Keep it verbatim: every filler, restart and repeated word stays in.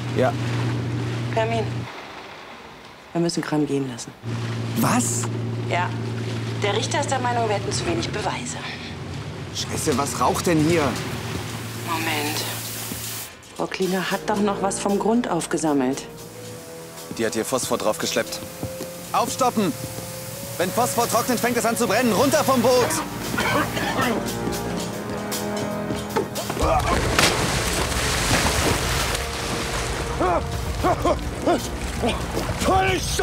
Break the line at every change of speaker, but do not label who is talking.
Ja.
Permin. Wir müssen Kram gehen lassen.
Was?
Ja. Der Richter ist der Meinung, wir hätten zu wenig Beweise.
Scheiße, was raucht denn hier?
Moment. Frau Klinger hat doch noch was vom Grund aufgesammelt.
Die hat hier Phosphor draufgeschleppt. Aufstoppen! Wenn Phosphor trocknet, fängt es an zu brennen. Runter vom Boot!
Völlig